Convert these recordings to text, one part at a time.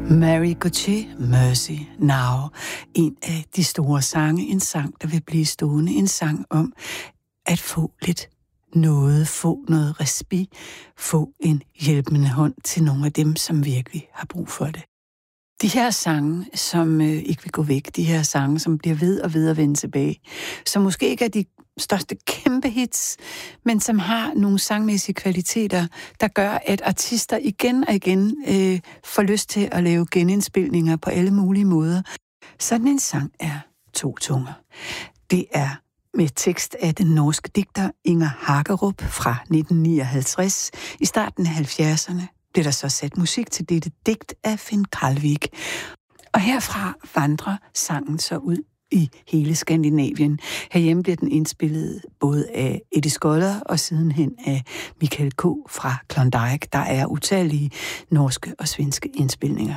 Mary Gauthier, Mercy Now. En af de store sange, en sang, der vil blive stående, en sang om at få lidt noget, få noget respit, få en hjælpende hånd til nogle af dem, som virkelig har brug for det. De her sange, som ikke vil gå væk, de her sange, som bliver ved og vende tilbage, som måske ikke er de største kæmpe hits, men som har nogle sangmæssige kvaliteter, der gør, at artister igen og igen får lyst til at lave genindspilninger på alle mulige måder. Sådan en sang er To Tunger. Det er med tekst af den norske digter Inger Hagerup fra 1959. I starten af 70'erne blev der så sat musik til dette digt af Finn Kalvik. Og herfra vandrer sangen så ud i hele Skandinavien. Herhjemme bliver den indspillet både af Eddie Skoller og sidenhen af Michael K. fra Klondike. Der er utallige norske og svenske indspilninger.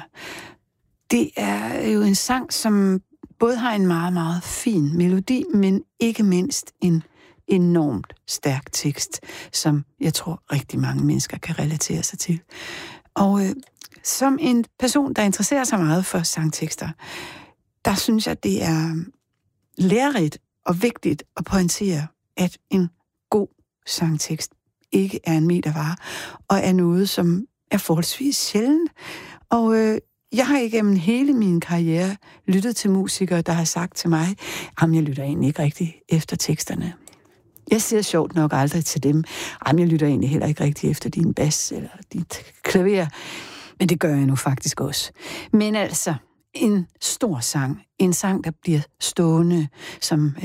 Det er jo en sang, som både har en meget, meget fin melodi, men ikke mindst en enormt stærk tekst, som jeg tror rigtig mange mennesker kan relatere sig til. Og som en person, der interesserer sig meget for sangtekster, der synes jeg, det er lærerigt og vigtigt at pointere, at en god sangtekst ikke er en metervare, og er noget, som er forholdsvis sjældent. Og jeg har igennem hele min karriere lyttet til musikere, der har sagt til mig, at jeg lytter egentlig ikke rigtig efter teksterne. Jeg siger sjovt nok aldrig til dem, at jeg lytter egentlig heller ikke rigtig efter din bas eller dit klaver, men det gør jeg nu faktisk også. Men altså, en stor sang, en sang, der bliver stående, som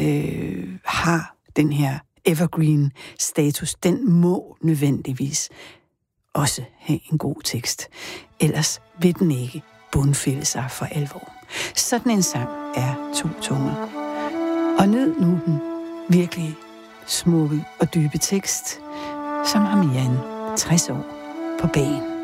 har den her evergreen status, den må nødvendigvis også have en god tekst. Ellers vil den ikke bundfælde sig for alvor. Sådan en sang er To Tunger. Og nyd nu den virkelig smukke og dybe tekst, som har mere end 60 år på bagen.